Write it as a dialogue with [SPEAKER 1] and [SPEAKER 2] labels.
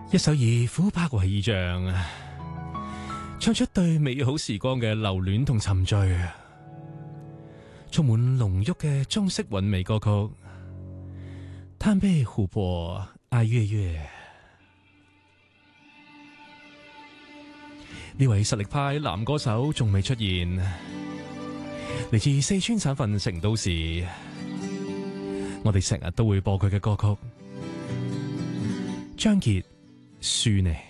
[SPEAKER 1] 一首以琥珀為意象，唱出對美好時光嘅留戀同沉醉，充滿濃郁嘅中式韻味歌曲《貪杯琥珀愛月月》。呢位實力派男歌手仲未出現，嚟自四川省份成都市，我哋成日都會播佢嘅歌曲。張傑，輸呢？